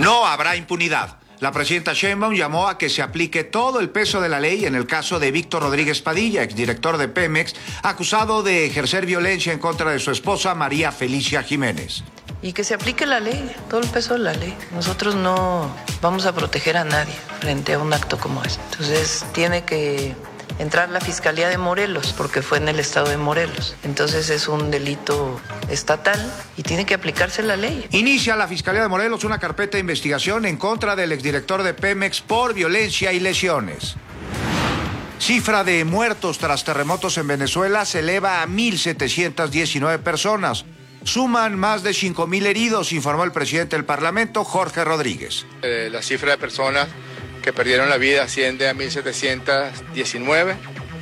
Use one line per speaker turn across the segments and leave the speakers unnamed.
No habrá impunidad. La presidenta Sheinbaum llamó a que se aplique todo el peso de la ley en el caso de Víctor Rodríguez Padilla, exdirector de Pemex, acusado de ejercer violencia en contra de su esposa María Felicia Jiménez.
Y que se aplique la ley, todo el peso de la ley. Nosotros no vamos a proteger a nadie frente a un acto como este. Entonces tiene que entrar la Fiscalía de Morelos, porque fue en el estado de Morelos. Entonces es un delito estatal y tiene que aplicarse la ley.
Inicia la Fiscalía de Morelos una carpeta de investigación en contra del exdirector de Pemex por violencia y lesiones. Cifra de muertos tras terremotos en Venezuela se eleva a 1,719 personas. Suman más de 5,000 heridos, informó el presidente del Parlamento, Jorge Rodríguez.
La cifra de personas que perdieron la vida asciende a 1,719,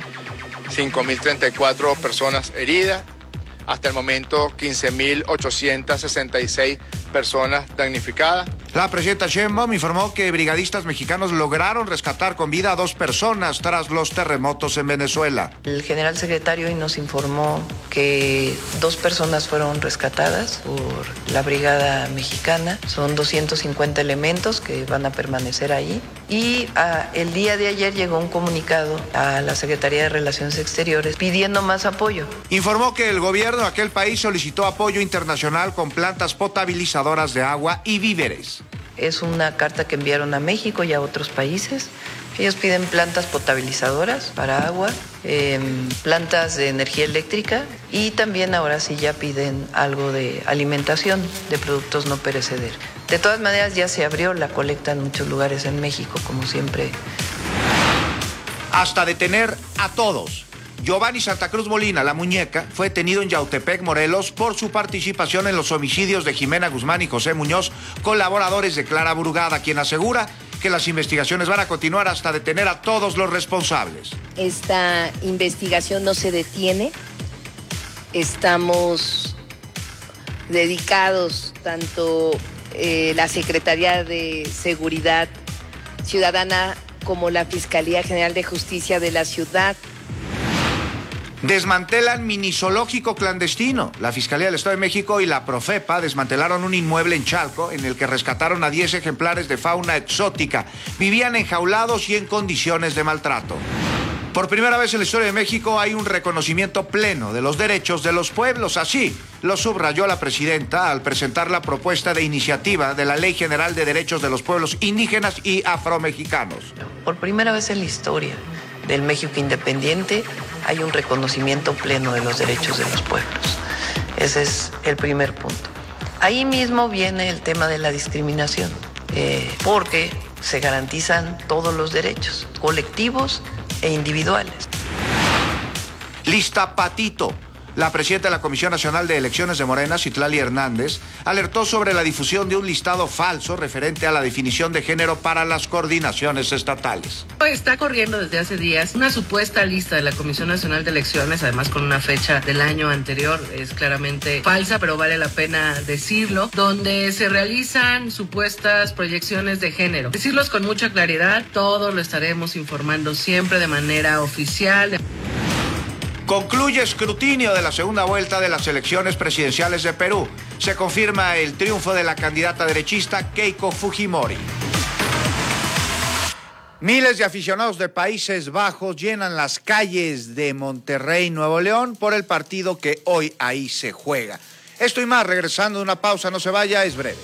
5,034 personas heridas, hasta el momento 15,866 personas damnificadas.
La presidenta Sheinbaum informó que brigadistas mexicanos lograron rescatar con vida a 2 personas tras los terremotos en Venezuela.
El general secretario hoy nos informó que 2 personas fueron rescatadas por la brigada mexicana. Son 250 elementos que van a permanecer ahí. Y el día de ayer llegó un comunicado a la Secretaría de Relaciones Exteriores pidiendo más apoyo.
Informó que el gobierno de aquel país solicitó apoyo internacional con plantas potabilizadoras de agua y víveres.
Es una carta que enviaron a México y a otros países. Ellos piden plantas potabilizadoras para agua, plantas de energía eléctrica y también ahora sí ya piden algo de alimentación de productos no perecederos. De todas maneras ya se abrió la colecta en muchos lugares en México, como siempre.
Hasta detener a todos. Giovanni Santa Cruz Molina, la muñeca, fue detenido en Yautepec, Morelos, por su participación en los homicidios de Jimena Guzmán y José Muñoz, colaboradores de Clara Brugada, quien asegura que las investigaciones van a continuar hasta detener a todos los responsables.
Esta investigación no se detiene. Estamos dedicados, tanto la Secretaría de Seguridad Ciudadana como la Fiscalía General de Justicia de la ciudad.
Desmantelan mini zoológico clandestino. La Fiscalía del Estado de México y la Profepa desmantelaron un inmueble en Chalco en el que rescataron a 10 ejemplares de fauna exótica. Vivían enjaulados y en condiciones de maltrato. Por primera vez en la historia de México hay un reconocimiento pleno de los derechos de los pueblos. Así lo subrayó la presidenta al presentar la propuesta de iniciativa de la Ley General de Derechos de los Pueblos Indígenas y Afromexicanos.
Por primera vez en la historia del México independiente hay un reconocimiento pleno de los derechos de los pueblos. Ese es el primer punto. Ahí mismo viene el tema de la discriminación, porque se garantizan todos los derechos, colectivos e individuales.
Lista Patito. La presidenta de la Comisión Nacional de Elecciones de Morena, Citlali Hernández, alertó sobre la difusión de un listado falso referente a la definición de género para las coordinaciones estatales.
Está corriendo desde hace días una supuesta lista de la Comisión Nacional de Elecciones, además con una fecha del año anterior, es claramente falsa, pero vale la pena decirlo, donde se realizan supuestas proyecciones de género. Decirlos con mucha claridad, todo lo estaremos informando siempre de manera oficial.
Concluye escrutinio de la segunda vuelta de las elecciones presidenciales de Perú. Se confirma el triunfo de la candidata derechista Keiko Fujimori. Miles de aficionados de Países Bajos llenan las calles de Monterrey, Nuevo León, por el partido que hoy ahí se juega. Esto y más, regresando de una pausa, no se vaya, es breve.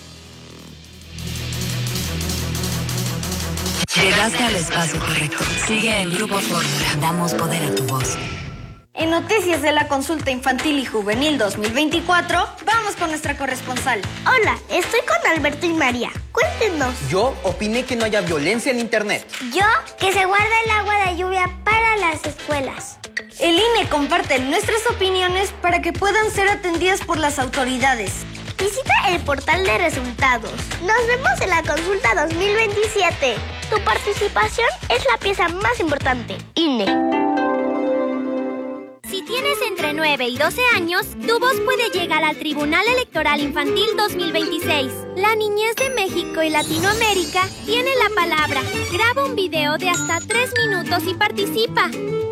Llegaste al espacio correcto. Sigue el Grupo Fórmula. Damos poder a tu voz.
En Noticias de la Consulta Infantil y Juvenil 2024, vamos con nuestra corresponsal.
Hola, estoy con Alberto y María. Cuéntenos.
Yo opiné que no haya violencia en internet.
Yo, que se guarda el agua de lluvia para las escuelas.
El INE comparte nuestras opiniones para que puedan ser atendidas por las autoridades.
Visita el portal de resultados. Nos vemos en la consulta 2027. Tu participación es la pieza más importante. INE.
Si tienes entre 9 y 12 años, tu voz puede llegar al Tribunal Electoral Infantil 2026. La niñez de México y Latinoamérica tiene la palabra. Graba un video de hasta 3 minutos y participa.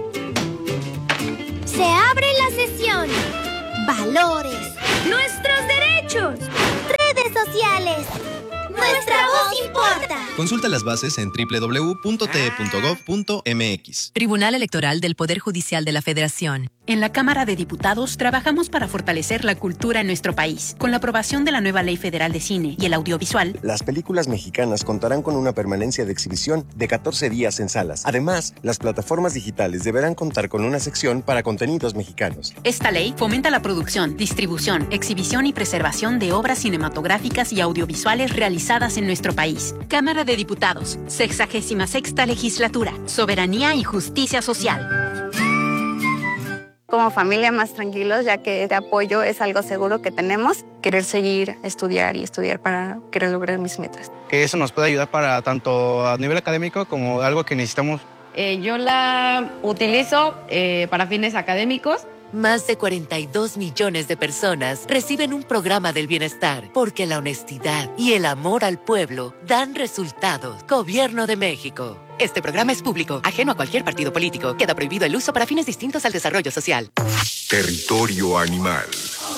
Se abre la sesión. Valores. Nuestros derechos.
Redes sociales.
No Nuestra voz importa.
Consulta las bases en www.te.gov.mx.
Tribunal Electoral del Poder Judicial de la Federación.
En la Cámara de Diputados trabajamos para fortalecer la cultura en nuestro país. Con la aprobación de la nueva Ley Federal de Cine y el Audiovisual,
las películas mexicanas contarán con una permanencia de exhibición de 14 días en salas. Además, las plataformas digitales deberán contar con una sección para contenidos mexicanos.
Esta ley fomenta la producción, distribución, exhibición y preservación de obras cinematográficas y audiovisuales realizadas en nuestro país. Cámara de Diputados, 66ª Legislatura, Soberanía y Justicia Social.
Como familia más tranquilos, ya que este apoyo es algo seguro que tenemos. Querer seguir, estudiar para querer lograr mis metas.
Que eso nos puede ayudar para tanto a nivel académico como algo que necesitamos.
Yo la utilizo para fines académicos.
Más de 42 millones de personas reciben un programa del bienestar porque la honestidad y el amor al pueblo dan resultados. Gobierno de México. Este programa es público, ajeno a cualquier partido político. Queda prohibido el uso para fines distintos al desarrollo social.
Territorio animal.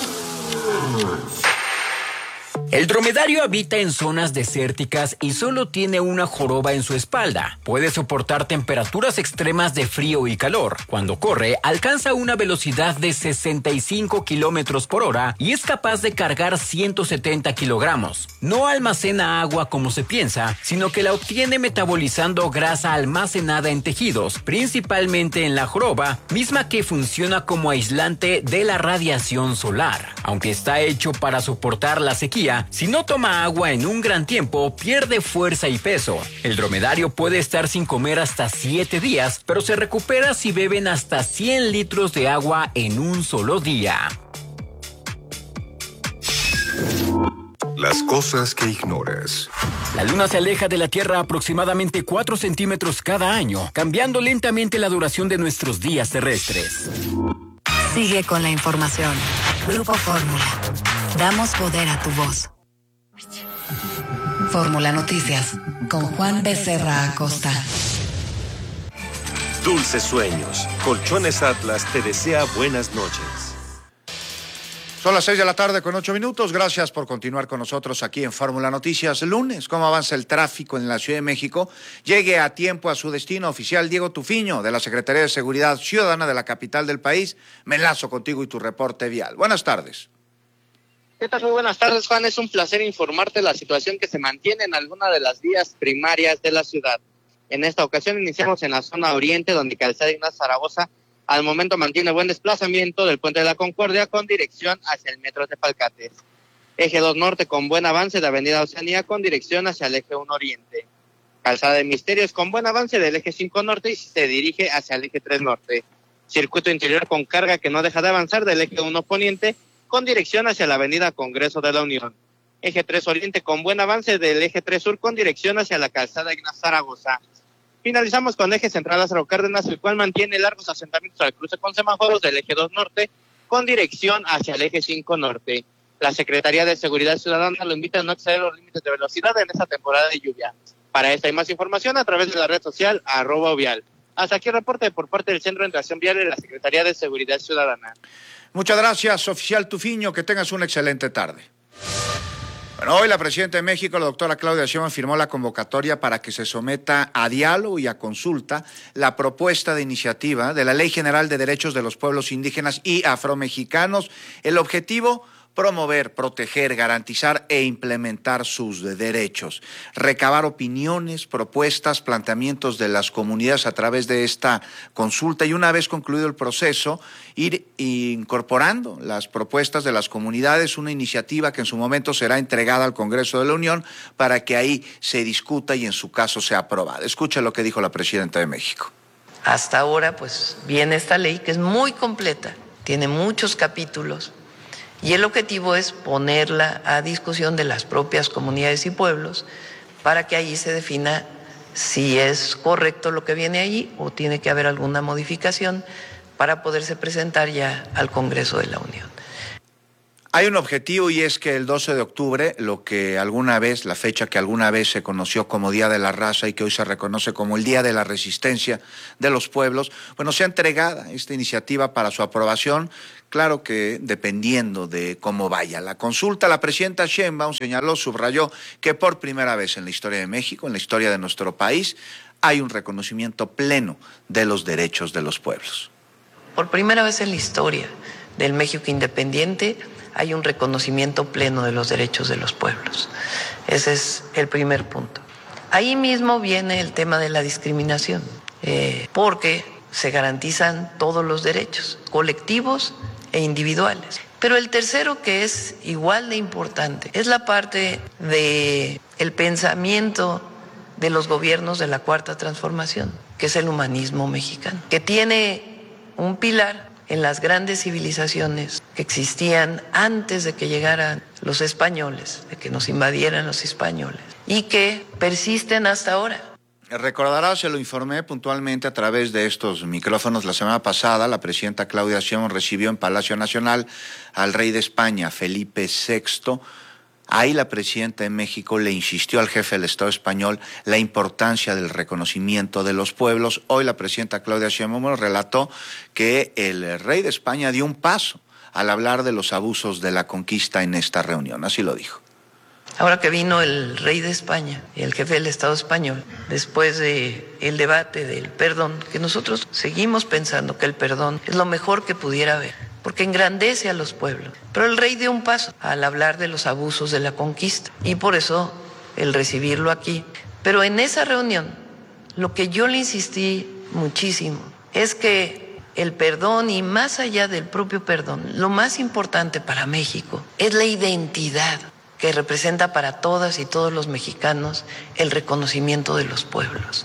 El dromedario habita en zonas desérticas y solo tiene una joroba en su espalda. Puede soportar temperaturas extremas de frío y calor. Cuando corre, alcanza una velocidad de 65 kilómetros por hora y es capaz de cargar 170 kilogramos. No almacena agua como se piensa, sino que la obtiene metabolizando grasa almacenada en tejidos, principalmente en la joroba, misma que funciona como aislante de la radiación solar. Aunque está hecho para soportar la sequía, si no toma agua en un gran tiempo, pierde fuerza y peso. El dromedario puede estar sin comer hasta 7 días, pero se recupera si beben hasta 100 litros de agua en un solo día.
Las cosas que ignoras.
La Luna se aleja de la Tierra aproximadamente 4 centímetros cada año, cambiando lentamente la duración de nuestros días terrestres.
Sigue con la información. Grupo Fórmula. Damos poder a tu voz. Fórmula Noticias con Juan Becerra Acosta.
Dulces sueños. Colchones Atlas te desea buenas noches.
Son las 6 de la tarde con 8 minutos. Gracias por continuar con nosotros aquí en Fórmula Noticias. Lunes, ¿cómo avanza el tráfico en la Ciudad de México? Llegue a tiempo a su destino. Oficial Diego Tufiño, de la Secretaría de Seguridad Ciudadana de la capital del país. Me enlazo contigo y tu reporte vial. Buenas tardes.
¿Qué tal? Muy buenas tardes, Juan. Es un placer informarte la situación que se mantiene en alguna de las vías primarias de la ciudad. En esta ocasión iniciamos en la zona oriente, donde Calzada Ignacio Zaragoza al momento mantiene buen desplazamiento del Puente de la Concordia con dirección hacia el Metro de Palcates. Eje 2 Norte con buen avance de Avenida Oceanía con dirección hacia el Eje 1 Oriente. Calzada de Misterios con buen avance del Eje 5 Norte y se dirige hacia el Eje 3 Norte. Circuito interior con carga que no deja de avanzar del Eje 1 Poniente con dirección hacia la Avenida Congreso de la Unión. Eje 3 Oriente con buen avance del Eje 3 Sur con dirección hacia la Calzada Ignacio Zaragoza. Finalizamos con Eje Central Lázaro Cárdenas, el cual mantiene largos asentamientos al cruce con semáforos del Eje 2 Norte con dirección hacia el Eje 5 Norte. La Secretaría de Seguridad Ciudadana lo invita a no exceder los límites de velocidad en esta temporada de lluvia. Para esta y más información a través de la red social @vial. Hasta aquí el reporte por parte del Centro de Integración Vial de la Secretaría de Seguridad Ciudadana.
Muchas gracias, oficial Tufiño. Que tengas una excelente tarde. Bueno, hoy la presidenta de México, la doctora Claudia Sheinbaum, firmó la convocatoria para que se someta a diálogo y a consulta la propuesta de iniciativa de la Ley General de Derechos de los Pueblos Indígenas y Afromexicanos. El objetivo: promover, proteger, garantizar e implementar sus derechos, recabar opiniones, propuestas, planteamientos de las comunidades a través de esta consulta y una vez concluido el proceso, ir incorporando las propuestas de las comunidades, una iniciativa que en su momento será entregada al Congreso de la Unión para que ahí se discuta y en su caso sea aprobada. Escucha lo que dijo la presidenta de México.
Hasta ahora, pues, viene esta ley que es muy completa, tiene muchos capítulos. Y el objetivo es ponerla a discusión de las propias comunidades y pueblos para que allí se defina si es correcto lo que viene allí o tiene que haber alguna modificación para poderse presentar ya al Congreso de la Unión.
Hay un objetivo y es que el 12 de octubre, la fecha que alguna vez se conoció como Día de la Raza y que hoy se reconoce como el Día de la Resistencia de los Pueblos, bueno, sea entregada esta iniciativa para su aprobación, claro que dependiendo de cómo vaya la consulta. La presidenta Sheinbaum subrayó que por primera vez en la historia de México, en la historia de nuestro país, hay un reconocimiento pleno de los derechos de los pueblos.
Por primera vez en la historia del México independiente, hay un reconocimiento pleno de los derechos de los pueblos. Ese es el primer punto. Ahí mismo viene el tema de la discriminación, porque se garantizan todos los derechos, colectivos e individuales. Pero el tercero, que es igual de importante, es la parte del pensamiento de los gobiernos de la Cuarta Transformación, que es el humanismo mexicano, que tiene un pilar en las grandes civilizaciones que existían antes de que llegaran los españoles, de que nos invadieran los españoles, y que persisten hasta ahora.
Recordará, se lo informé puntualmente a través de estos micrófonos la semana pasada, la presidenta Claudia Sheinbaum recibió en Palacio Nacional al rey de España, Felipe VI. Ahí la presidenta de México le insistió al jefe del Estado español la importancia del reconocimiento de los pueblos. Hoy la presidenta Claudia Sheinbaum relató que el rey de España dio un paso al hablar de los abusos de la conquista en esta reunión. Así lo dijo.
Ahora que vino el rey de España y el jefe del Estado español, después del debate del perdón, que nosotros seguimos pensando que el perdón es lo mejor que pudiera haber, porque engrandece a los pueblos. Pero el rey dio un paso al hablar de los abusos de la conquista y por eso el recibirlo aquí. Pero en esa reunión, lo que yo le insistí muchísimo es que el perdón, y más allá del propio perdón, lo más importante para México es la identidad que representa para todas y todos los mexicanos el reconocimiento de los pueblos.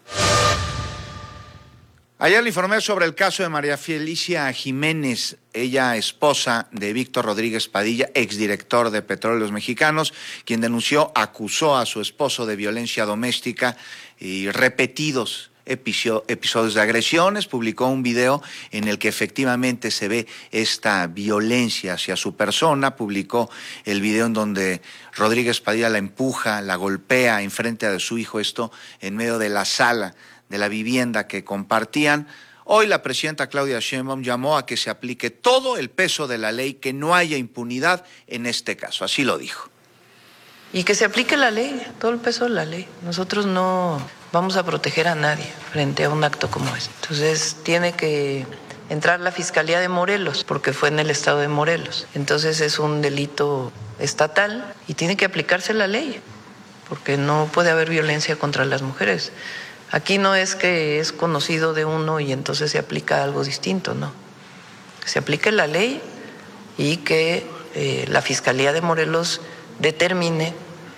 Ayer le informé sobre el caso de María Felicia Jiménez, ella esposa de Víctor Rodríguez Padilla, exdirector de Petróleos Mexicanos, quien acusó a su esposo de violencia doméstica y repetidos episodios de agresiones. Publicó un video en el que efectivamente se ve esta violencia hacia su persona. Publicó el video en donde Rodríguez Padilla la empuja, la golpea enfrente de su hijo, esto en medio de la sala de la vivienda que compartían. Hoy la presidenta Claudia Sheinbaum llamó a que se aplique todo el peso de la ley, que no haya impunidad en este caso. Así lo dijo.
Y que se aplique la ley, todo el peso de la ley. Nosotros no vamos a proteger a nadie frente a un acto como este. Entonces tiene que entrar la Fiscalía de Morelos, porque fue en el estado de Morelos. Entonces es un delito estatal y tiene que aplicarse la ley, porque no puede haber violencia contra las mujeres. Aquí no es que es conocido de uno y entonces se aplica algo distinto, no. Que se aplique la ley y que la Fiscalía de Morelos determine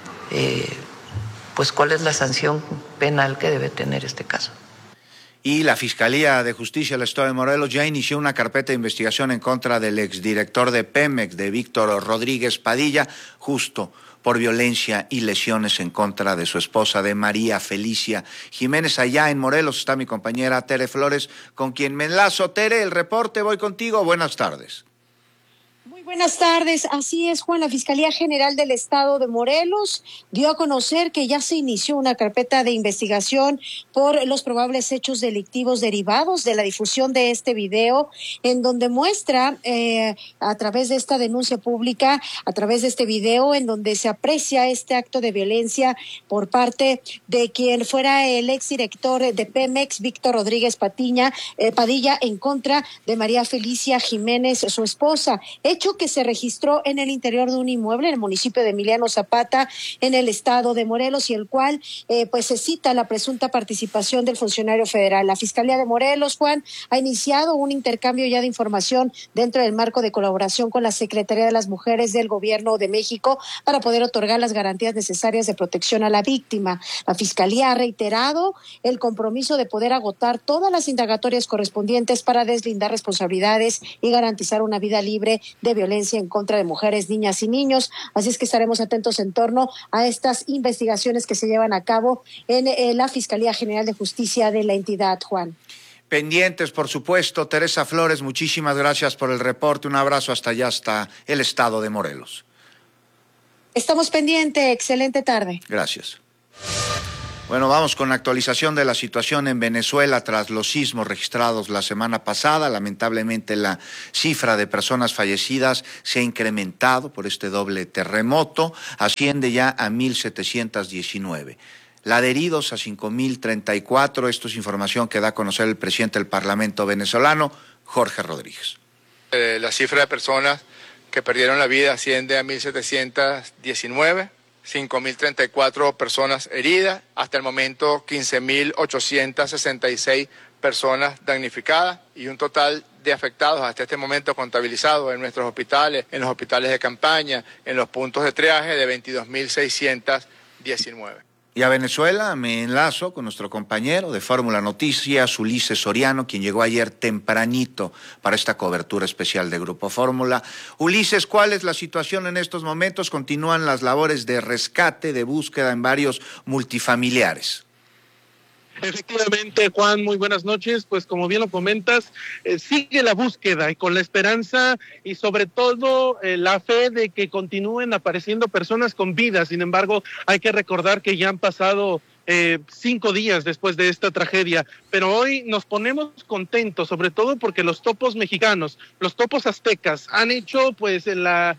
pues cuál es la sanción penal que debe tener este caso.
Y la Fiscalía de Justicia del Estado de Morelos ya inició una carpeta de investigación en contra del exdirector de Pemex, de Víctor Rodríguez Padilla, justo por violencia y lesiones en contra de su esposa, de María Felicia Jiménez. Allá en Morelos está mi compañera Tere Flores, con quien me enlazo. Tere, el reporte, voy contigo. Buenas tardes.
Muy buenas tardes. Así es, Juan. La Fiscalía General del Estado de Morelos dio a conocer que ya se inició una carpeta de investigación por los probables hechos delictivos derivados de la difusión de este video, en donde muestra a través de esta denuncia pública, a través de este video, en donde se aprecia este acto de violencia por parte de quien fuera el exdirector de Pemex, Víctor Rodríguez Padilla, en contra de María Felicia Jiménez, su esposa. Hecho que se registró en el interior de un inmueble en el municipio de Emiliano Zapata, en el estado de Morelos, y el cual pues se cita la presunta participación del funcionario federal. La Fiscalía de Morelos, Juan, ha iniciado un intercambio ya de información dentro del marco de colaboración con la Secretaría de las Mujeres del Gobierno de México para poder otorgar las garantías necesarias de protección a la víctima. La Fiscalía ha reiterado el compromiso de poder agotar todas las indagatorias correspondientes para deslindar responsabilidades y garantizar una vida libre de violencia en contra de mujeres, niñas y niños. Así es que estaremos atentos en torno a estas investigaciones que se llevan a cabo en la Fiscalía General de Justicia de la entidad, Juan.
Pendientes, por supuesto. Teresa Flores, muchísimas gracias por el reporte. Un abrazo hasta allá, hasta el estado de Morelos.
Estamos pendientes. Excelente tarde.
Gracias. Bueno, vamos con la actualización de la situación en Venezuela tras los sismos registrados la semana pasada. Lamentablemente la cifra de personas fallecidas se ha incrementado por este doble terremoto, asciende ya a 1,719. La de heridos a 5,034. Esto es información que da a conocer el presidente del Parlamento venezolano, Jorge Rodríguez.
La cifra de personas que perdieron la vida asciende a 1,719. 5,034 personas heridas, hasta el momento 15,866 personas damnificadas y un total de afectados hasta este momento contabilizados en nuestros hospitales, en los hospitales de campaña, en los puntos de triaje de 22,619.
Y a Venezuela me enlazo con nuestro compañero de Fórmula Noticias, Ulises Soriano, quien llegó ayer tempranito para esta cobertura especial de Grupo Fórmula. Ulises, ¿cuál es la situación en estos momentos? Continúan las labores de rescate, de búsqueda en varios multifamiliares.
Efectivamente, Juan, muy buenas noches. Pues como bien lo comentas, sigue la búsqueda y con la esperanza y sobre todo la fe de que continúen apareciendo personas con vida. Sin embargo, hay que recordar que ya han pasado 5 días después de esta tragedia, pero hoy nos ponemos contentos, sobre todo porque los topos mexicanos, los topos aztecas han hecho pues la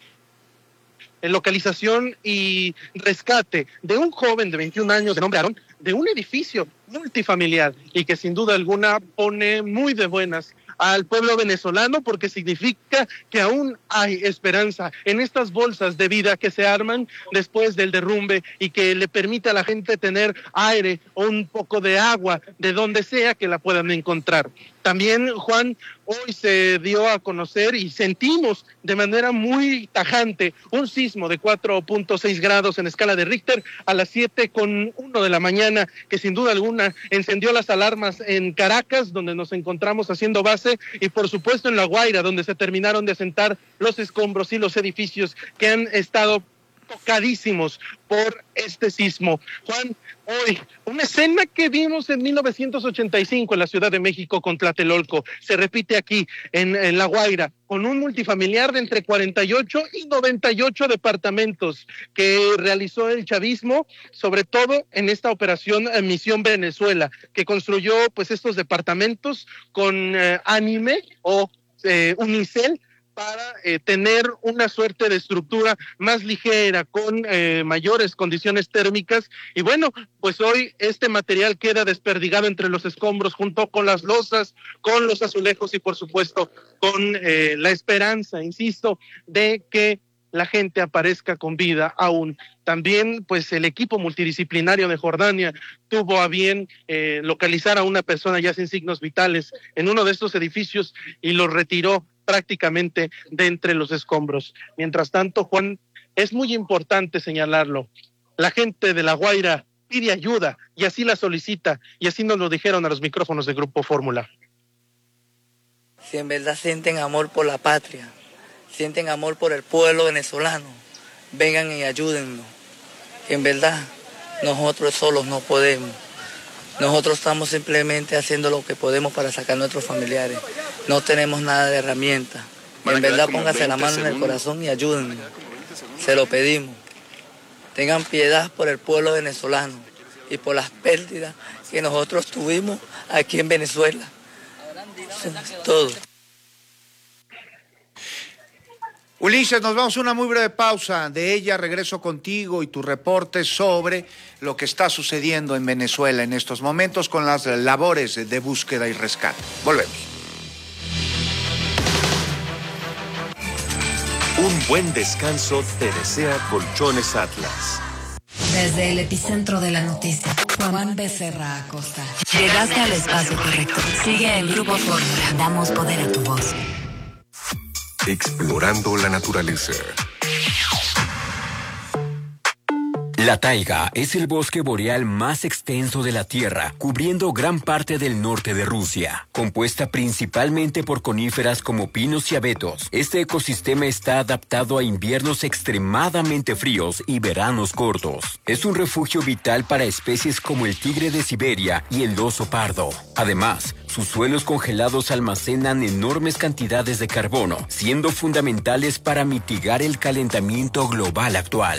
localización y rescate de un joven de 21 años de nombre Aarón, de un edificio multifamiliar y que sin duda alguna pone muy de buenas al pueblo venezolano porque significa que aún hay esperanza en estas bolsas de vida que se arman después del derrumbe y que le permite a la gente tener aire o un poco de agua de donde sea que la puedan encontrar. También, Juan, hoy se dio a conocer y sentimos de manera muy tajante un sismo de 4.6 grados en escala de Richter a las 7:01 de la mañana, que sin duda alguna encendió las alarmas en Caracas, donde nos encontramos haciendo base, y por supuesto en La Guaira, donde se terminaron de asentar los escombros y los edificios que han estado tocadísimos por este sismo. Juan, hoy, una escena que vimos en 1985 en la Ciudad de México con Tlatelolco, se repite aquí en La Guaira, con un multifamiliar de entre 48 y 98 departamentos que realizó el chavismo, sobre todo en esta operación Misión Venezuela, que construyó pues estos departamentos con anime o unicel, para tener una suerte de estructura más ligera, con mayores condiciones térmicas. Y bueno, pues hoy este material queda desperdigado entre los escombros junto con las losas, con los azulejos y por supuesto con la esperanza, insisto, de que la gente aparezca con vida aún. También, pues, el equipo multidisciplinario de Jordania tuvo a bien localizar a una persona ya sin signos vitales en uno de estos edificios y lo retiró prácticamente de entre los escombros. Mientras tanto, Juan, es muy importante señalarlo. La gente de La Guaira pide ayuda y así la solicita, y así nos lo dijeron a los micrófonos de Grupo Fórmula.
Si en verdad sienten amor por la patria, sienten amor por el pueblo venezolano, vengan y ayúdennos. En verdad, nosotros solos no podemos. Nosotros estamos simplemente haciendo lo que podemos para sacar a nuestros familiares. No tenemos nada de herramientas. En verdad, pónganse la mano en el corazón y ayúdennos. Se lo pedimos. Tengan piedad por el pueblo venezolano y por las pérdidas que nosotros tuvimos aquí en Venezuela. Todo.
Ulises, nos vamos a una muy breve pausa. De ella regreso contigo y tu reporte sobre lo que está sucediendo en Venezuela en estos momentos con las labores de búsqueda y rescate. Volvemos.
Un buen descanso te desea Colchones Atlas.
Desde el epicentro de la noticia, Juan Becerra Acosta. Llegaste al espacio correcto. Sigue el Grupo Fórmula. Damos poder a tu voz.
Explorando la naturaleza.
La taiga es el bosque boreal más extenso de la Tierra, cubriendo gran parte del norte de Rusia. Compuesta principalmente por coníferas como pinos y abetos, este ecosistema está adaptado a inviernos extremadamente fríos y veranos cortos. Es un refugio vital para especies como el tigre de Siberia y el oso pardo. Además, sus suelos congelados almacenan enormes cantidades de carbono, siendo fundamentales para mitigar el calentamiento global actual.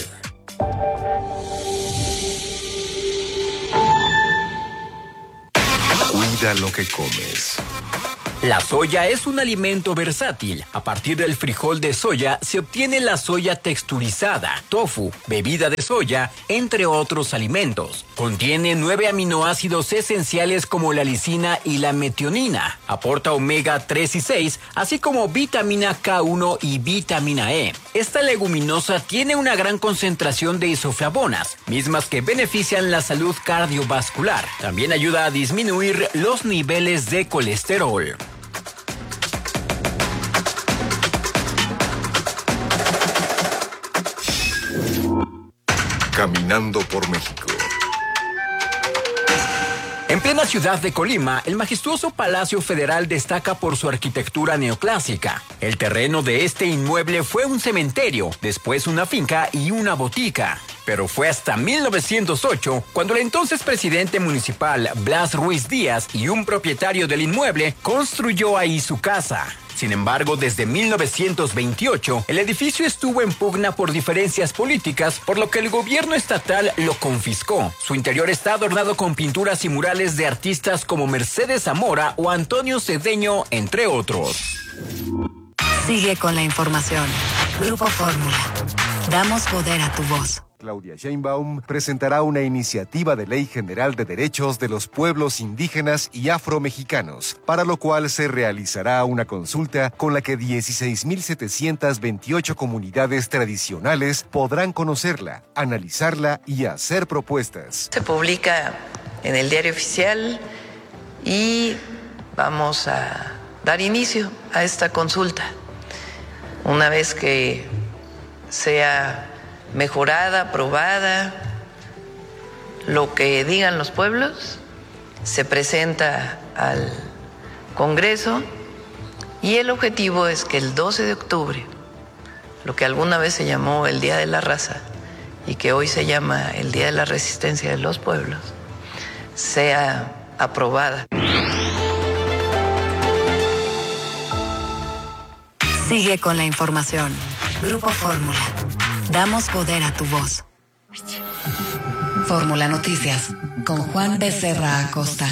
Cuida lo que comes.
La soya es un alimento versátil. A partir del frijol de soya se obtiene la soya texturizada, tofu, bebida de soya, entre otros alimentos. Contiene 9 aminoácidos esenciales como la lisina y la metionina. Aporta omega 3 y 6, así como vitamina K1 y vitamina E. Esta leguminosa tiene una gran concentración de isoflavonas, mismas que benefician la salud cardiovascular. También ayuda a disminuir los niveles de colesterol.
Caminando por México.
En plena ciudad de Colima, el majestuoso Palacio Federal destaca por su arquitectura neoclásica. El terreno de este inmueble fue un cementerio, después una finca y una botica. Pero fue hasta 1908 cuando el entonces presidente municipal Blas Ruiz Díaz y un propietario del inmueble construyó ahí su casa. Sin embargo, desde 1928, el edificio estuvo en pugna por diferencias políticas, por lo que el gobierno estatal lo confiscó. Su interior está adornado con pinturas y murales de artistas como Mercedes Zamora o Antonio Cedeño, entre otros.
Sigue con la información. Grupo Fórmula. Damos poder a tu voz.
Claudia Sheinbaum presentará una iniciativa de ley general de derechos de los pueblos indígenas y afromexicanos, para lo cual se realizará una consulta con la que 16.728 comunidades tradicionales podrán conocerla, analizarla y hacer propuestas.
Se publica en el Diario Oficial y vamos a dar inicio a esta consulta. Una vez que sea mejorada, aprobada, lo que digan los pueblos, se presenta al Congreso y el objetivo es que el 12 de octubre, lo que alguna vez se llamó el Día de la Raza y que hoy se llama el Día de la Resistencia de los Pueblos, sea aprobada.
Sigue con la información. Grupo Fórmula. Damos poder a tu voz. Fórmula Noticias con Juan Becerra Acosta.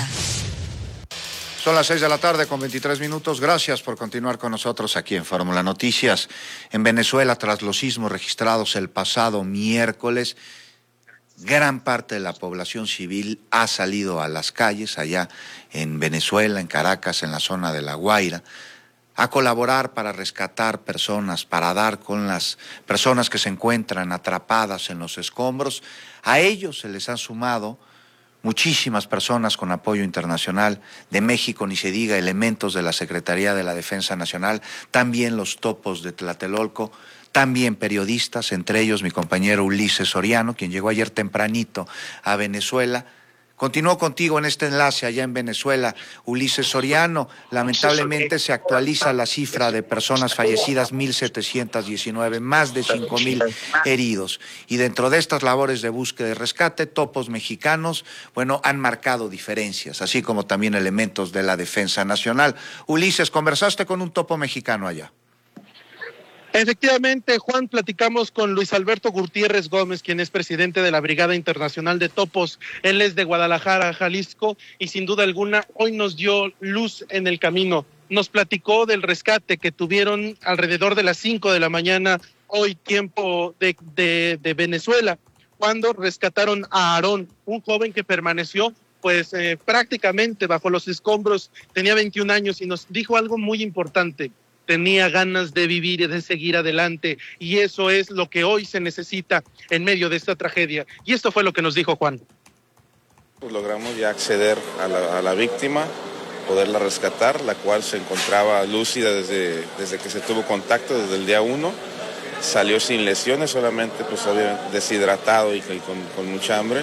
Son las 6 de la tarde con 23 minutos. Gracias por continuar con nosotros aquí en Fórmula Noticias. En Venezuela, tras los sismos registrados el pasado miércoles, gran parte de la población civil ha salido a las calles allá en Venezuela, en Caracas, en la zona de La Guaira, a colaborar para rescatar personas, para dar con las personas que se encuentran atrapadas en los escombros. A ellos se les han sumado muchísimas personas con apoyo internacional de México, ni se diga, elementos de la Secretaría de la Defensa Nacional, también los topos de Tlatelolco, también periodistas, entre ellos mi compañero Ulises Soriano, quien llegó ayer tempranito a Venezuela. Continúo contigo en este enlace allá en Venezuela, Ulises Soriano. Lamentablemente se actualiza la cifra de personas fallecidas, 1.719, más de 5.000 heridos. Y dentro de estas labores de búsqueda y rescate, topos mexicanos, han marcado diferencias, así como también elementos de la Defensa Nacional. Ulises, ¿conversaste con un topo mexicano allá?
Efectivamente, Juan, platicamos con Luis Alberto Gutiérrez Gómez, quien es presidente de la Brigada Internacional de Topos. Él es de Guadalajara, Jalisco, y sin duda alguna hoy nos dio luz en el camino. Nos platicó del rescate que tuvieron alrededor de las 5 de la mañana, hoy tiempo de Venezuela, cuando rescataron a Aarón, un joven que permaneció prácticamente bajo los escombros, tenía 21 años y nos dijo algo muy importante. Tenía ganas de vivir y de seguir adelante, y eso es lo que hoy se necesita en medio de esta tragedia. Y esto fue lo que nos dijo Juan.
Pues logramos ya acceder a la víctima, poderla rescatar, la cual se encontraba lúcida desde que se tuvo contacto, desde el día 1. salió sin lesiones, solamente pues obviamente deshidratado y con mucha hambre,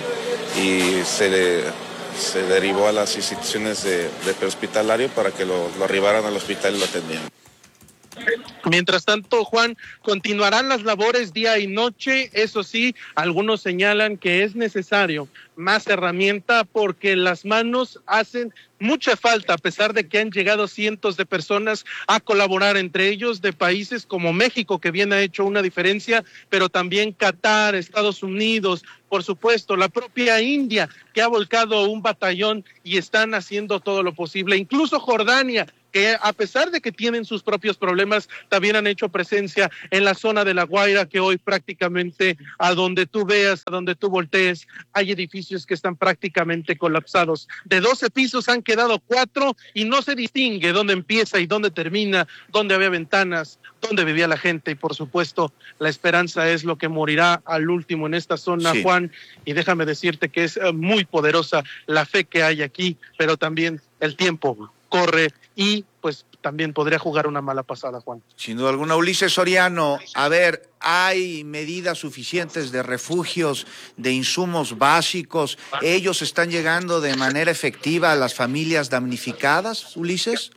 y se derivó a las instituciones de prehospitalario para que lo arribaran al hospital y lo atendieran.
Mientras tanto, Juan, continuarán las labores día y noche. Eso sí, algunos señalan que es necesario más herramienta porque las manos hacen mucha falta, a pesar de que han llegado cientos de personas a colaborar, entre ellos de países como México, que bien ha hecho una diferencia, pero también Qatar, Estados Unidos, por supuesto, la propia India, que ha volcado un batallón y están haciendo todo lo posible, incluso Jordania, que a pesar de que tienen sus propios problemas, también han hecho presencia en la zona de La Guaira, que hoy prácticamente a donde tú veas, a donde tú voltees, hay edificios que están prácticamente colapsados. De 12 pisos han quedado 4 y no se distingue dónde empieza y dónde termina, dónde había ventanas, dónde vivía la gente, y por supuesto la esperanza es lo que morirá al último en esta zona, sí. Juan, y déjame decirte que es muy poderosa la fe que hay aquí, pero también el tiempo corre y pues también podría jugar una mala pasada, Juan.
Sin duda alguna. Ulises Soriano, a ver, ¿hay medidas suficientes de refugios, de insumos básicos? ¿Ellos están llegando de manera efectiva a las familias damnificadas, Ulises?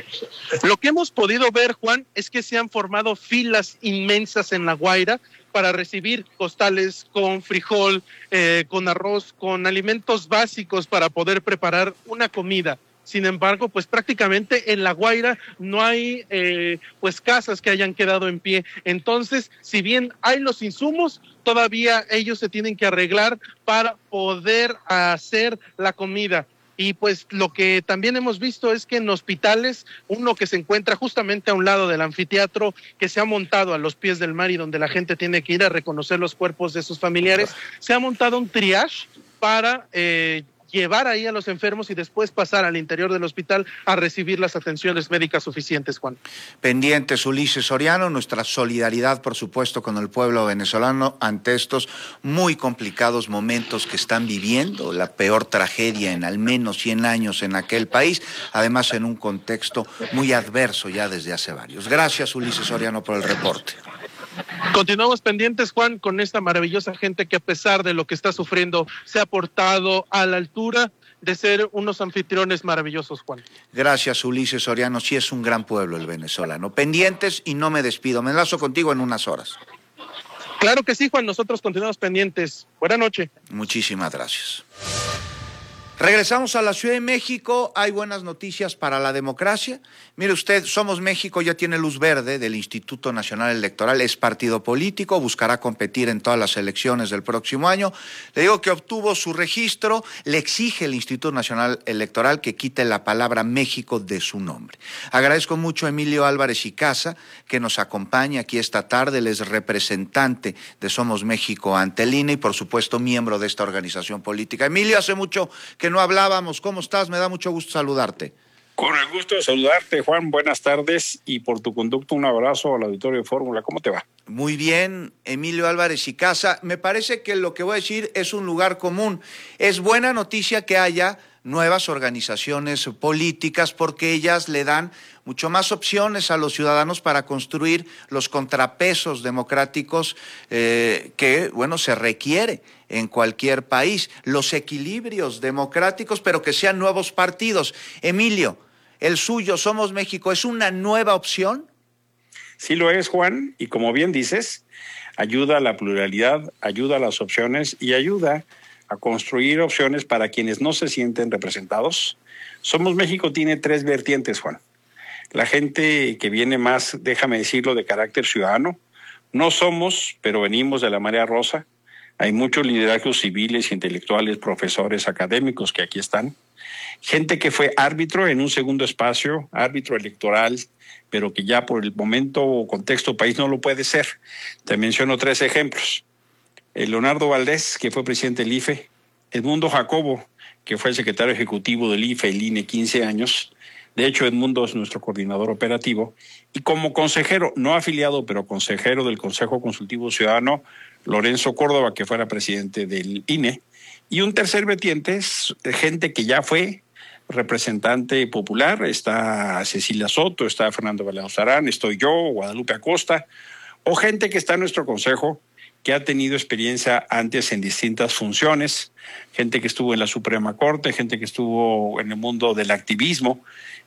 Lo que hemos podido ver, Juan, es que se han formado filas inmensas en La Guaira para recibir costales con frijol, con arroz, con alimentos básicos para poder preparar una comida. Sin embargo, pues prácticamente en La Guaira no hay pues casas que hayan quedado en pie. Entonces, si bien hay los insumos, todavía ellos se tienen que arreglar para poder hacer la comida. Y pues lo que también hemos visto es que en hospitales, uno que se encuentra justamente a un lado del anfiteatro, que se ha montado a los pies del mar y donde la gente tiene que ir a reconocer los cuerpos de sus familiares, se ha montado un triage para llevar ahí a los enfermos y después pasar al interior del hospital a recibir las atenciones médicas suficientes, Juan.
Pendientes, Ulises Soriano, nuestra solidaridad, por supuesto, con el pueblo venezolano ante estos muy complicados momentos que están viviendo, la peor tragedia en al menos 100 años en aquel país, además en un contexto muy adverso ya desde hace varios. Gracias, Ulises Soriano, por el reporte.
Continuamos pendientes, Juan, con esta maravillosa gente que a pesar de lo que está sufriendo se ha portado a la altura de ser unos anfitriones maravillosos, Juan.
Gracias, Ulises Soriano. Sí es un gran pueblo el venezolano. Pendientes y no me despido. Me enlazo contigo en unas horas.
Claro que sí, Juan. Nosotros continuamos pendientes. Buenas noches.
Muchísimas gracias. Regresamos a la Ciudad de México. Hay buenas noticias para la democracia. Mire usted, Somos México ya tiene luz verde del Instituto Nacional Electoral, es partido político, buscará competir en todas las elecciones del próximo año. Le digo que obtuvo su registro, le exige el Instituto Nacional Electoral que quite la palabra México de su nombre. Agradezco mucho a Emilio Álvarez y Casa que nos acompaña aquí esta tarde, él es representante de Somos México ante el INE y por supuesto miembro de esta organización política. Emilio, hace mucho que no hablábamos. ¿Cómo estás? Me da mucho gusto saludarte.
Con el gusto de saludarte, Juan. Buenas tardes y por tu conducto un abrazo al auditorio de Fórmula. ¿Cómo te va?
Muy bien, Emilio Álvarez y Casa. Me parece que lo que voy a decir es un lugar común. Es buena noticia que haya nuevas organizaciones políticas porque ellas le dan mucho más opciones a los ciudadanos para construir los contrapesos democráticos que, bueno, se requiere en cualquier país, los equilibrios democráticos, pero que sean nuevos partidos. Emilio, el suyo, Somos México, ¿es una nueva opción?
Sí lo es, Juan, y como bien dices, ayuda a la pluralidad, ayuda a las opciones y ayuda a construir opciones para quienes no se sienten representados. Somos México tiene 3 vertientes, Juan. La gente que viene más, déjame decirlo, de carácter ciudadano. No somos, pero venimos de la marea rosa. Hay muchos liderazgos civiles, intelectuales, profesores, académicos que aquí están. Gente que fue árbitro en un segundo espacio, árbitro electoral, pero que ya por el momento o contexto país no lo puede ser. Te menciono 3 ejemplos. Leonardo Valdés, que fue presidente del IFE, Edmundo Jacobo, que fue el secretario ejecutivo del IFE, el INE, 15 años. De hecho, Edmundo es nuestro coordinador operativo. Y como consejero, no afiliado, pero consejero del Consejo Consultivo Ciudadano, Lorenzo Córdoba, que fuera presidente del INE. Y un tercer vertiente es gente que ya fue representante popular. Está Cecilia Soto, está Fernando Valerosarán, estoy yo, Guadalupe Acosta. o gente que está en nuestro consejo, que ha tenido experiencia antes en distintas funciones, gente que estuvo en la Suprema Corte, gente que estuvo en el mundo del activismo.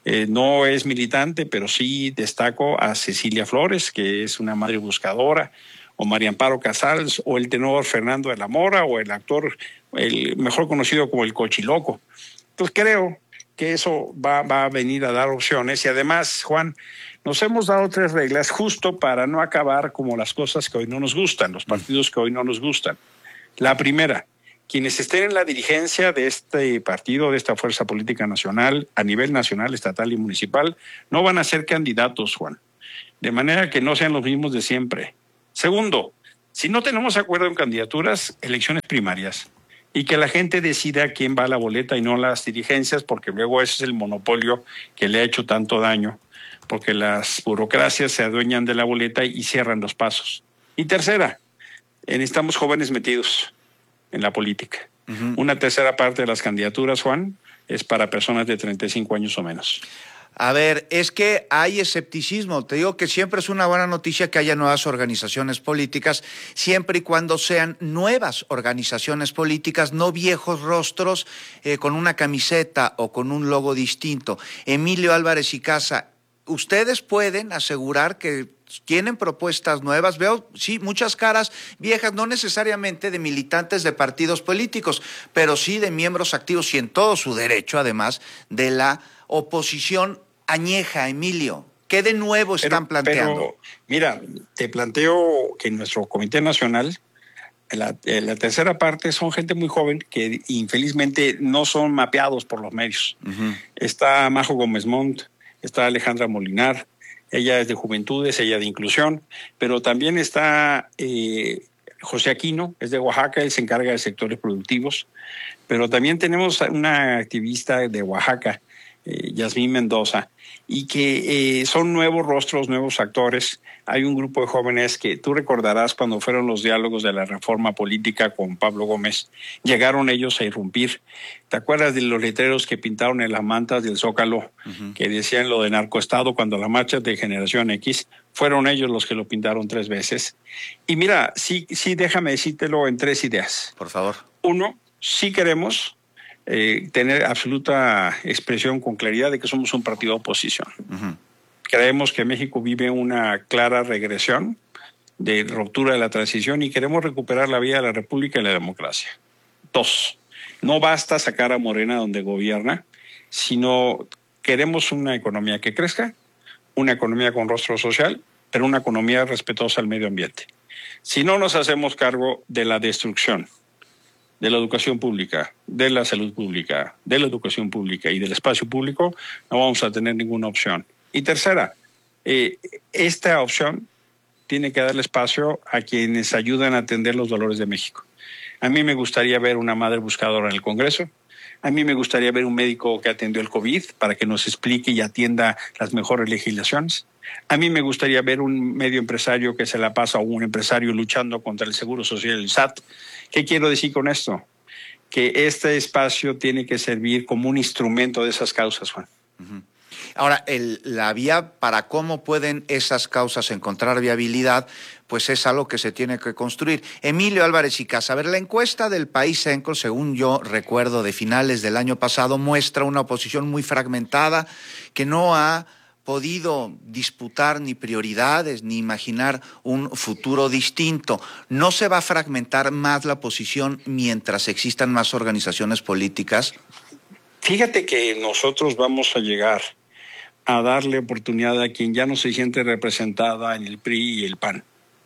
No es militante, pero sí destaco a Cecilia Flores, que es una madre buscadora, o María Amparo Casals, o el tenor Fernando de la Mora, o el actor, el mejor conocido como el Cochiloco. Entonces creo que eso va a venir a dar opciones. Y además, Juan, nos hemos dado 3 reglas justo para no acabar como las cosas que hoy no nos gustan, los partidos que hoy no nos gustan. La primera, quienes estén en la dirigencia de este partido, de esta fuerza política nacional, a nivel nacional, estatal y municipal, no van a ser candidatos, Juan. De manera que no sean los mismos de siempre. Segundo, si no tenemos acuerdo en candidaturas, elecciones primarias. Y que la gente decida quién va a la boleta y no las dirigencias, porque luego ese es el monopolio que le ha hecho tanto daño, porque las burocracias se adueñan de la boleta y cierran los pasos. Y tercera, necesitamos jóvenes metidos en la política. Una tercera parte de las candidaturas, Juan, es para personas de 35 años o menos.
A ver, es que hay escepticismo. Te digo que siempre es una buena noticia que haya nuevas organizaciones políticas, siempre y cuando sean nuevas organizaciones políticas, no viejos rostros con una camiseta o con un logo distinto. Emilio Álvarez y Casa, ¿ustedes pueden asegurar que tienen propuestas nuevas? Veo, sí, muchas caras viejas, no necesariamente de militantes de partidos políticos, pero sí de miembros activos y en todo su derecho, además, de la oposición añeja. Emilio, ¿qué de nuevo están planteando?
Pero, mira, te planteo que en nuestro Comité Nacional, la tercera parte son gente muy joven que infelizmente no son mapeados por los medios. Está Majo Gómez Montt, está Alejandra Molinar, ella es de Juventudes, ella de Inclusión, pero también está José Aquino, es de Oaxaca, él se encarga de sectores productivos, pero también tenemos una activista de Oaxaca, Yasmín Mendoza, y que son nuevos rostros, nuevos actores. Hay un grupo de jóvenes que tú recordarás cuando fueron los diálogos de la reforma política con Pablo Gómez, llegaron ellos a irrumpir. ¿Te acuerdas de los letreros que pintaron en las mantas del Zócalo, que decían lo de narcoestado cuando la marcha de Generación X? Fueron ellos los que lo pintaron 3 veces. Y mira, sí, déjame decírtelo en 3 ideas.
Por favor.
1, sí queremos tener absoluta expresión con claridad de que somos un partido de oposición. Creemos que México vive una clara regresión de ruptura de la transición y queremos recuperar la vida de la República y la democracia. 2, no basta sacar a Morena donde gobierna, sino queremos una economía que crezca, una economía con rostro social, pero una economía respetuosa al medio ambiente. Si no nos hacemos cargo de la destrucción de la educación pública, de la salud pública, de la educación pública y del espacio público, no vamos a tener ninguna opción. Y tercera, esta opción tiene que darle espacio a quienes ayudan a atender los dolores de México. A mí me gustaría ver una madre buscadora en el Congreso. A mí me gustaría ver un médico que atendió el COVID para que nos explique y atienda las mejores legislaciones. A mí me gustaría ver un medio empresario que se la pasa a un empresario luchando contra el Seguro Social, el SAT. ¿Qué quiero decir con esto? Que este espacio tiene que servir como un instrumento de esas causas, Juan.
Ahora, la vía para cómo pueden esas causas encontrar viabilidad, pues es algo que se tiene que construir. Emilio Álvarez y Casa, a ver, la encuesta del País Cenco, según yo recuerdo de finales del año pasado, muestra una oposición muy fragmentada que no ha podido disputar ni prioridades, ni imaginar un futuro distinto. ¿No se va a fragmentar más la oposición mientras existan más organizaciones políticas?
Fíjate que nosotros vamos a llegar a darle oportunidad a quien ya no se siente representada en el PRI y el PAN.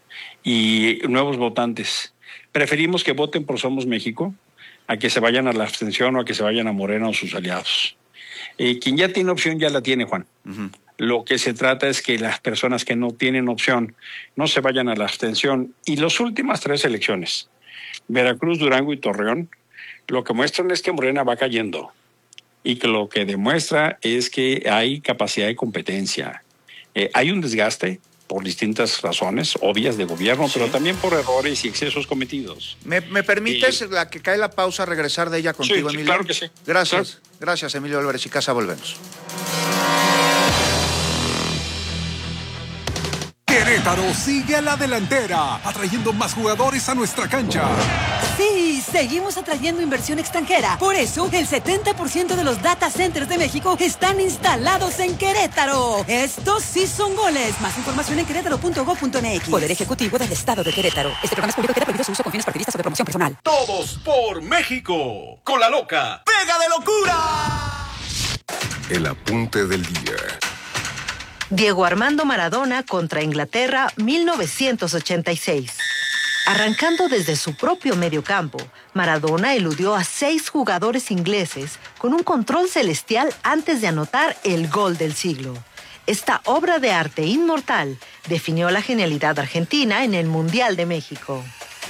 Y nuevos votantes. Preferimos que voten por Somos México a que se vayan a la abstención o a que se vayan a Morena o sus aliados. Quien ya tiene opción ya la tiene, Juan. Lo que se trata es que las personas que no tienen opción no se vayan a la abstención. Y las últimas 3 elecciones, Veracruz, Durango y Torreón, lo que muestran es que Morena va cayendo y que lo que demuestra es que hay capacidad de competencia. Hay un desgaste por distintas razones obvias de gobierno, pero también por errores y excesos cometidos.
¿Me permites, la que cae la pausa, regresar de ella contigo,
sí,
Emilio?
Claro que sí.
Gracias.
Claro.
Gracias, Emilio Álvarez y Casa. Volvemos.
Querétaro sigue a la delantera, atrayendo más jugadores a nuestra cancha.
Sí, seguimos atrayendo inversión extranjera. Por eso, el 70% de los data centers de México están instalados en Querétaro. Estos sí son goles. Más información en querétaro.gov.mx. Poder Ejecutivo del Estado de Querétaro. Este programa es público y queda prohibido su uso con fines partidistas o de promoción personal.
Todos por México. Con la loca. ¡Pega de locura!
El apunte del día.
Diego Armando Maradona contra Inglaterra, 1986. Arrancando desde su propio mediocampo, Maradona eludió a 6 jugadores ingleses con un control celestial antes de anotar el gol del siglo. Esta obra de arte inmortal definió la genialidad argentina en el Mundial de México.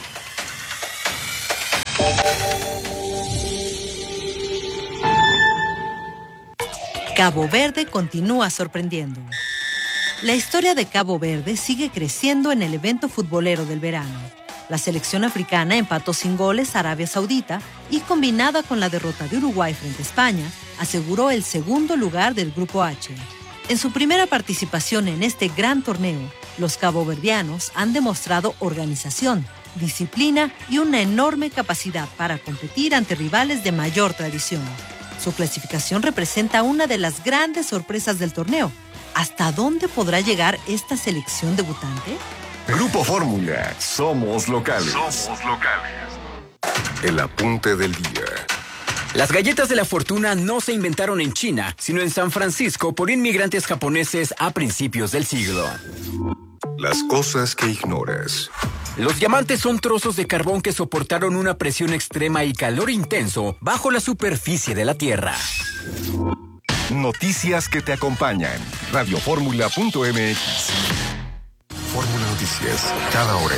Cabo Verde continúa sorprendiendo. La historia de Cabo Verde sigue creciendo en el evento futbolero del verano. La selección africana empató sin goles a Arabia Saudita y, combinada con la derrota de Uruguay frente a España, aseguró el segundo lugar del Grupo H. En su primera participación en este gran torneo, los caboverdianos han demostrado organización, disciplina y una enorme capacidad para competir ante rivales de mayor tradición. Su clasificación representa una de las grandes sorpresas del torneo. ¿Hasta dónde podrá llegar esta selección debutante?
Grupo Fórmula. Somos locales.
Somos locales.
El apunte del día.
Las galletas de la fortuna no se inventaron en China, sino en San Francisco por inmigrantes japoneses a principios del siglo.
Las cosas que ignoras.
Los diamantes son trozos de carbón que soportaron una presión extrema y calor intenso bajo la superficie de la Tierra.
Noticias que te acompañan. Radioformula.mx. Fórmula Noticias, cada hora.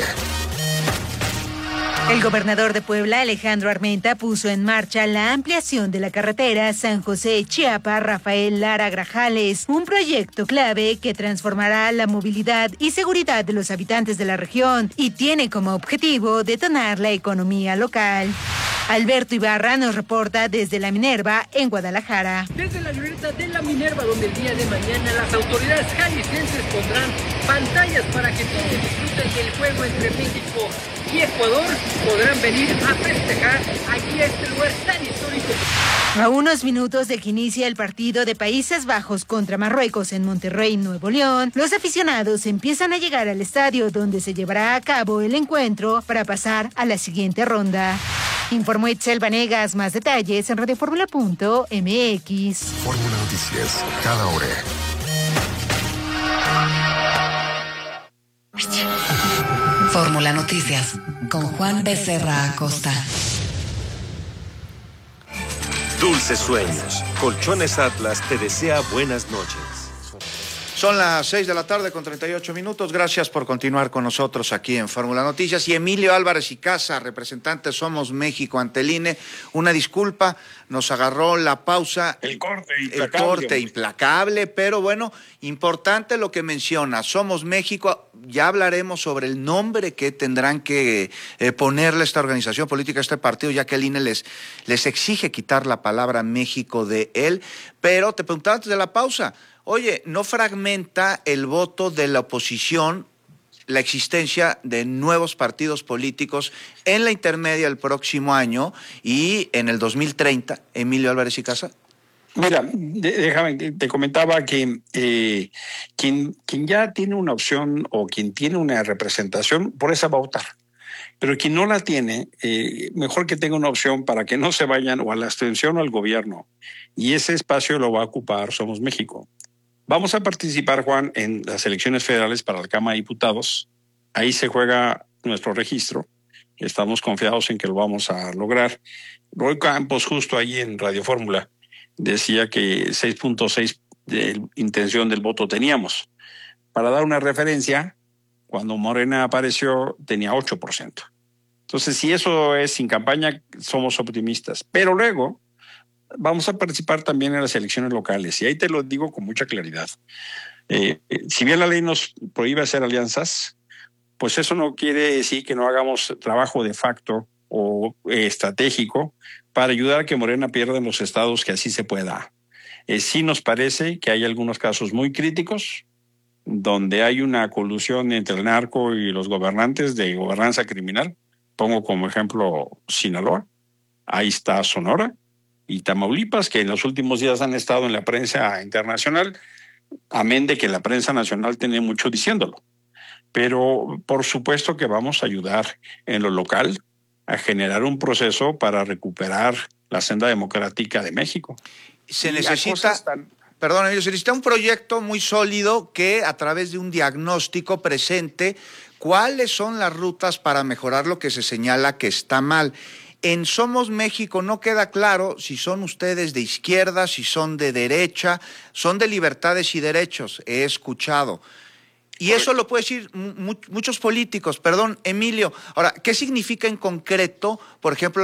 El gobernador de Puebla, Alejandro Armenta, puso en marcha la ampliación de la carretera San José-Chiapa Rafael Lara Grajales, un proyecto clave que transformará la movilidad y seguridad de los habitantes de la región y tiene como objetivo detonar la economía local. Alberto Ibarra nos reporta desde La Minerva, en Guadalajara.
Desde la glorieta de La Minerva, donde el día de mañana las autoridades jaliscienses pondrán pantallas para que todos disfruten del juego entre México y Ecuador, podrán venir a festejar aquí a este lugar tan histórico.
A unos minutos de que inicie el partido de Países Bajos contra Marruecos en Monterrey, Nuevo León, los aficionados empiezan a llegar al estadio donde se llevará a cabo el encuentro para pasar a la siguiente ronda. Informó Itzel Vanegas. Más detalles en radioformula.mx.
Fórmula Noticias, cada hora.
Fórmula Noticias, con Juan Becerra Acosta.
Dulces sueños. Colchones Atlas te desea buenas noches.
Son las 6 de la tarde con 38 minutos. Gracias por continuar con nosotros aquí en Fórmula Noticias. Y Emilio Álvarez y Casa, representante Somos México ante el INE, una disculpa, nos agarró la pausa.
El corte
implacable, pero bueno, importante lo que menciona. Somos México, ya hablaremos sobre el nombre que tendrán que ponerle esta organización política, este partido, ya que el INE les exige quitar la palabra México de él. Pero te preguntaba antes de la pausa, oye, ¿no fragmenta el voto de la oposición la existencia de nuevos partidos políticos en la intermedia el próximo año y en el 2030, Emilio Álvarez y Casa?
Mira, déjame, te comentaba que quien ya tiene una opción o quien tiene una representación, por esa va a votar. Pero quien no la tiene, mejor que tenga una opción para que no se vayan o a la abstención o al gobierno. Y ese espacio lo va a ocupar Somos México. Vamos a participar, Juan, en las elecciones federales para la Cámara de Diputados. Ahí se juega nuestro registro. Estamos confiados en que lo vamos a lograr. Roy Campos, justo ahí en Radio Fórmula, decía que 6.6 de intención del voto teníamos. Para dar una referencia, cuando Morena apareció tenía 8%. Entonces, si eso es sin campaña, somos optimistas. Pero luego vamos a participar también en las elecciones locales. Y ahí te lo digo con mucha claridad. Si bien la ley nos prohíbe hacer alianzas, pues eso no quiere decir que no hagamos trabajo de facto o estratégico para ayudar a que Morena pierda en los estados que así se pueda. Sí nos parece que hay algunos casos muy críticos donde hay una colusión entre el narco y los gobernantes de gobernanza criminal. Pongo como ejemplo Sinaloa, ahí está Sonora y Tamaulipas, que en los últimos días han estado en la prensa internacional, amén de que la prensa nacional tiene mucho diciéndolo. Pero por supuesto que vamos a ayudar en lo local a generar un proceso para recuperar la senda democrática de México.
Se necesita un proyecto muy sólido que a través de un diagnóstico presente cuáles son las rutas para mejorar lo que se señala que está mal. En Somos México no queda claro si son ustedes de izquierda, si son de derecha, son de libertades y derechos, he escuchado. Y eso lo puede decir muchos políticos. Perdón, Emilio. Ahora, ¿qué significa en concreto, por ejemplo,